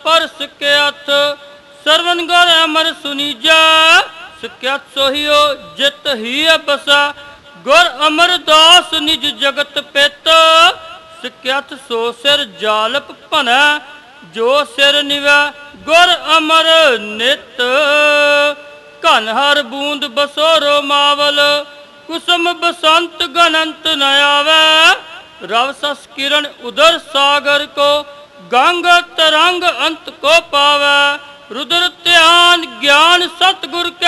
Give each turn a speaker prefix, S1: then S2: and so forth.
S1: पर सिक्यथ सरवन गुर अमर सुनीजा सिक्यथ सोहियो जित ही बसा गुर अमरदास निज जगत पित सिक्यथ सो सिर जालप भन जो सिर निवै गुर अमर नित घन हर बूंद बसोरो मावल कुसुम बसंत गणंत न आवै रव सस किरण उदर सागर को गंग तरंग अंत को पावै रुद्र ध्यान ज्ञान सतगुर